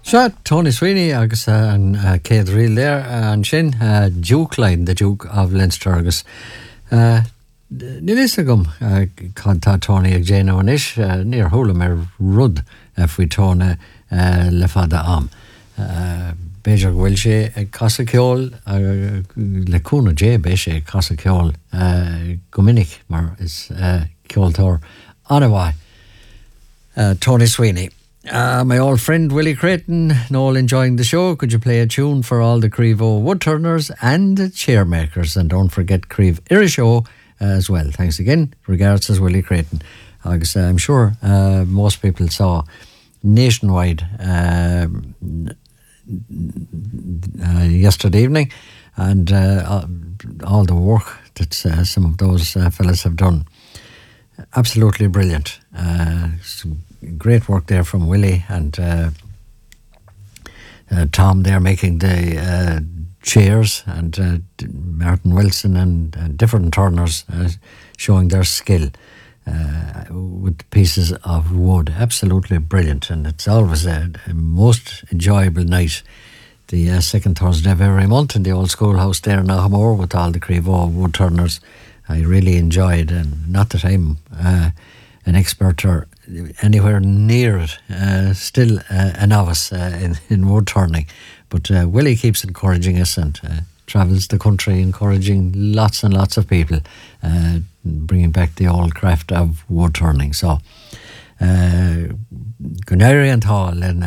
Sure, Tony Sweeney agus an Céad Riel there an sin Duke line, the Duke of Leinster agus ní is agam tá Tony ag déanamh an isis níor thuaim rud faoi tóna le fada am. Beidir bhfuil sé ag casa ceol le cúna dé bé sé casa ceol go minic mar is ceoltóir anna bhaid. Tony Sweeney. My old friend Willie Creighton, all enjoying the show. Could you play a tune for all the Crevo woodturners and chairmakers? And don't forget Creve Irishow as well. Thanks again. Regards as Willie Creighton. I'm sure most people saw nationwide yesterday evening, and all the work that some of those fellas have done. Absolutely brilliant. Some great work there from Willie and Tom there making the chairs, and Martin Wilson and different turners showing their skill with pieces of wood. Absolutely brilliant, and it's always a most enjoyable night, the second Thursday of every month in the old schoolhouse there in Ahamore with all the Crevo wood turners. I really enjoyed, and not that I'm an expert or anywhere near it, still a novice in wood turning, but Willie keeps encouraging us and travels the country encouraging lots and lots of people, bringing back the old craft of wood turning. So Gunari and Hall and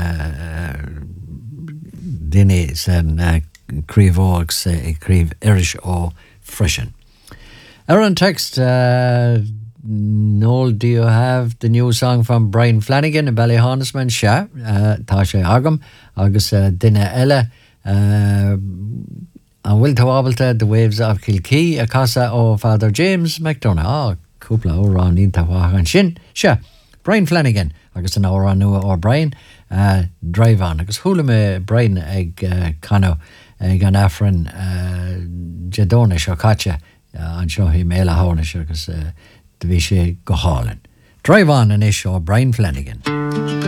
Dinny said Crevo Creve Irish o Freshen. Aaron text, Noel, do you have the new song from Brian Flanagan and Ballyhonnesman? Sha, Tasha Agam, Agus Dinna Ella, and Will Tawabalta, The Waves of Kilkee, a casa o Father James McDonough. Cúpla ó Ron Inta Wahan Shin, Sha, Brian Flanagan, Agus an Ora Nua or Brian, Drive On, Agus Hulame Brian Egg Cano, Egg an Afrin, Jadonish or Kacha. An seo hí méile hánis agus de bhí sé go hálan. Drive On an is seo Brian Flanagan.